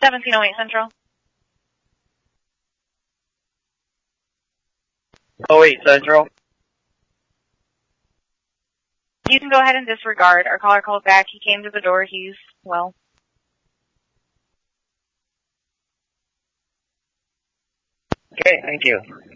1708 Central. 08 Central. You can go ahead and disregard. Our caller called back. He came to the door. He's, well. Okay, thank you.